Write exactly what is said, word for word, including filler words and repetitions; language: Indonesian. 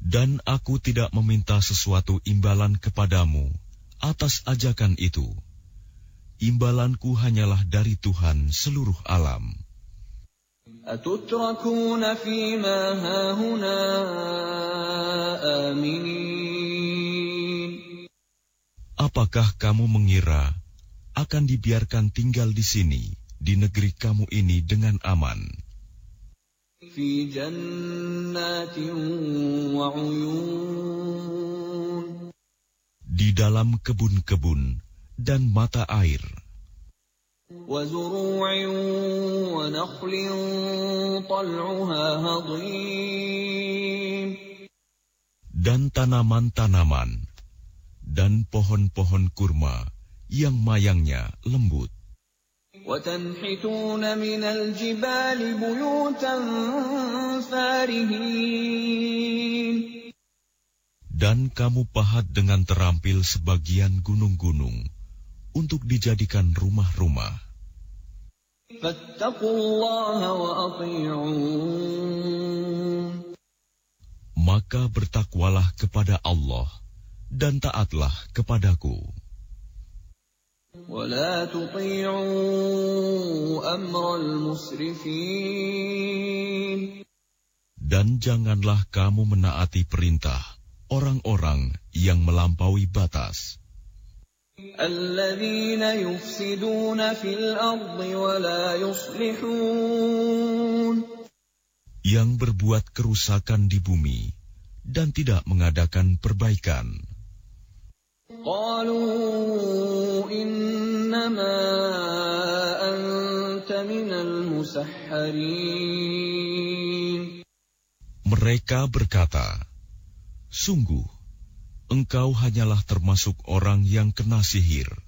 Dan aku tidak meminta sesuatu imbalan kepadamu atas ajakan itu. Imbalanku hanyalah dari Tuhan seluruh alam. Atutrakuna fima hahuna aminin. Apakah kamu mengira akan dibiarkan tinggal di sini, di negeri kamu ini dengan aman? Fi jannatin wa uyun. Di dalam kebun-kebun dan mata air. Wa zuru'in wa nakhlin tal'uha hadim. Dan tanaman-tanaman dan pohon-pohon kurma yang mayangnya lembut. وَتَنْحِتُونَ مِنَ الْجِبَالِ بُيُوتًا فَارِهِينَ. Dan kamu pahat dengan terampil sebagian gunung-gunung untuk dijadikan rumah-rumah. فَاتَّقُوا اللَّهَ وَأَطِيعُونَ. Maka bertakwalah kepada Allah dan taatlah kepadaku. وَلَا تُطِيعُوا أَمْرَ الْمُسْرِفِينَ. Dan janganlah kamu menaati perintah orang-orang yang melampaui batas. الَّذِينَ يُفْسِدُونَ فِي الْأَرْضِ وَلَا يُصْلِحُونَ. Yang berbuat kerusakan di bumi dan tidak mengadakan perbaikan. قالوا إنما أنت من المسحرين. Mereka berkata, sungguh, engkau hanyalah termasuk orang yang kena sihir.